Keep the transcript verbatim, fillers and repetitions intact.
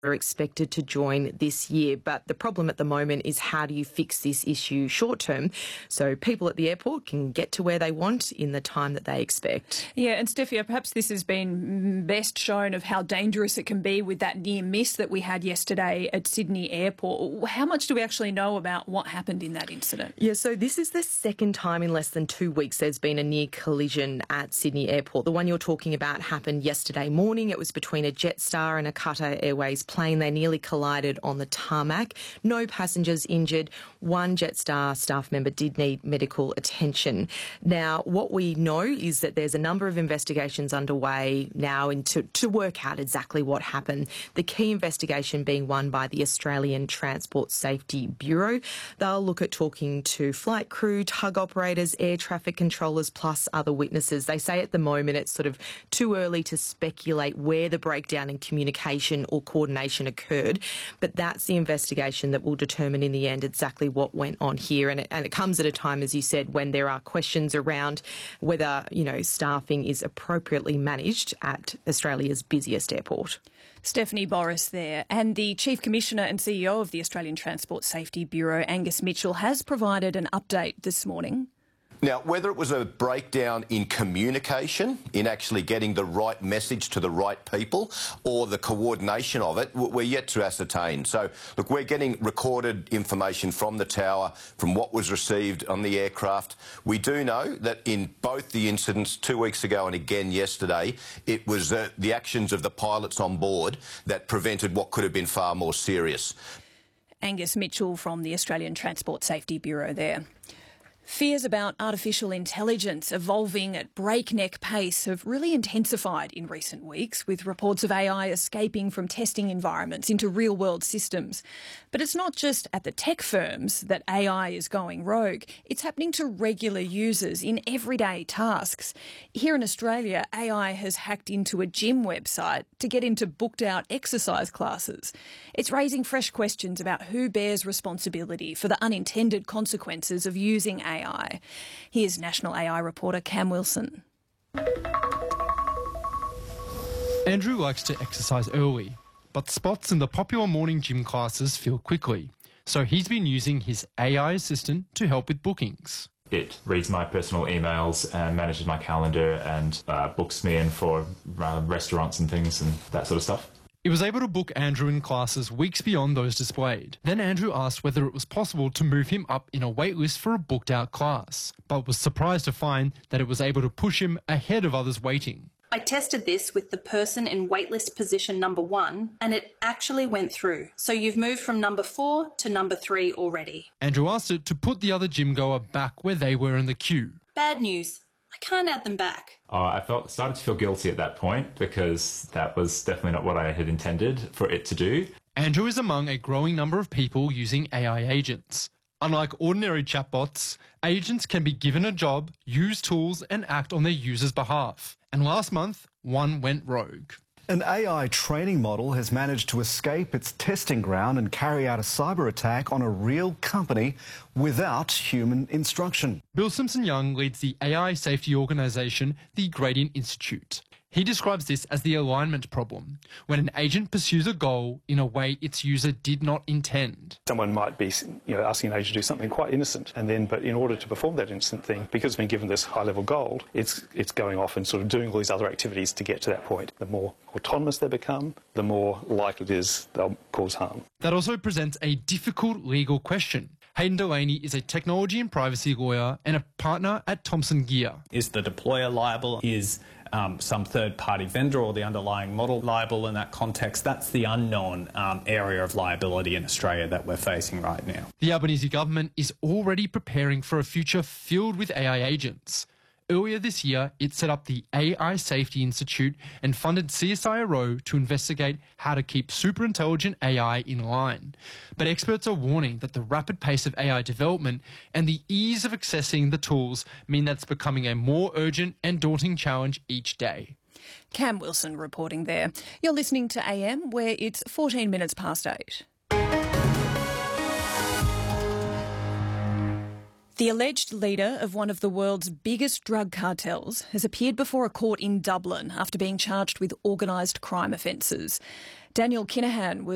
are expected to join this year. But the problem at the moment is how do you fix this issue short term so people at the airport can get to where they want in the time that they expect. Yeah, and Steffi, perhaps this has been best shown of how dangerous it can be with that near miss that we had yesterday at Sydney Airport. How much do we actually know about what happened in that incident? Yeah, so this is the second time in less than two weeks there's been a near collision at Sydney Airport. The one you're talking about happened yesterday morning. It was between a Jetstar and a Qatar Airways plane. They nearly collided on the tarmac. No passengers injured. One Jetstar staff member did need medical attention. Now, what we know is that there's a number of investigations underway now into, to work out exactly what happened. The key investigation being one by the Australian Transport Safety Bureau. They'll look at talking to flight crew, tug operators, air traffic controllers, plus other witnesses. They say at the moment it's sort of too early to speculate where the breakdown in communication or coordination occurred, but that's the investigation that will determine in the end exactly what went on here. And it, and it comes at a time, as you said, when there are questions around whether, you know, staffing is appropriately managed at Australia's busiest airport. Stephanie Boris there. And the Chief Commissioner and C E O of the Australian Transport Safety Bureau, Angus Mitchell, has provided an update this morning. Now, whether it was a breakdown in communication, in actually getting the right message to the right people, or the coordination of it, we're yet to ascertain. So, look, we're getting recorded information from the tower, from what was received on the aircraft. We do know that in both the incidents two weeks ago and again yesterday, it was uh, the actions of the pilots on board that prevented what could have been far more serious. Angus Mitchell from the Australian Transport Safety Bureau there. Fears about artificial intelligence evolving at breakneck pace have really intensified in recent weeks, with reports of A I escaping from testing environments into real-world systems. But it's not just at the tech firms that A I is going rogue. It's happening to regular users in everyday tasks. Here in Australia, A I has hacked into a gym website to get into booked-out exercise classes. It's raising fresh questions about who bears responsibility for the unintended consequences of using A I. A I. Here's National A I reporter Cam Wilson. Andrew likes to exercise early, but spots in the popular morning gym classes fill quickly. So he's been using his A I assistant to help with bookings. It reads my personal emails and manages my calendar and uh, books me in for uh, restaurants and things and that sort of stuff. It was able to book Andrew in classes weeks beyond those displayed. Then Andrew asked whether it was possible to move him up in a waitlist for a booked-out class, but was surprised to find that it was able to push him ahead of others waiting. I tested this with the person in waitlist position number one, and it actually went through. So you've moved from number four to number three already. Andrew asked it to put the other gym goer back where they were in the queue. Bad news. I can't add them back. Uh, I felt started to feel guilty at that point because that was definitely not what I had intended for it to do. Andrew is among a growing number of people using A I agents. Unlike ordinary chatbots, agents can be given a job, use tools and act on their users' behalf. And last month, one went rogue. An A I training model has managed to escape its testing ground and carry out a cyber attack on a real company without human instruction. Bill Simpson-Young leads the A I safety organisation, the Gradient Institute. He describes this as the alignment problem, when an agent pursues a goal in a way its user did not intend. Someone might be, you know, asking an agent to do something quite innocent, and then, but in order to perform that innocent thing, because it's been given this high-level goal, it's it's going off and sort of doing all these other activities to get to that point. The more autonomous they become, the more likely it is they'll cause harm. That also presents a difficult legal question. Hayden Delaney is a technology and privacy lawyer and a partner at Thomson Geer. Is the deployer liable? Is um, some third-party vendor or the underlying model liable in that context? That's the unknown um, area of liability in Australia that we're facing right now. The Albanese government is already preparing for a future filled with A I agents. Earlier this year, it set up the A I Safety Institute and funded C S I R O to investigate how to keep superintelligent A I in line. But experts are warning that the rapid pace of A I development and the ease of accessing the tools mean that's becoming a more urgent and daunting challenge each day. Cam Wilson reporting there. You're listening to A M, where it's fourteen minutes past eight. The alleged leader of one of the world's biggest drug cartels has appeared before a court in Dublin after being charged with organised crime offences. Daniel Kinahan was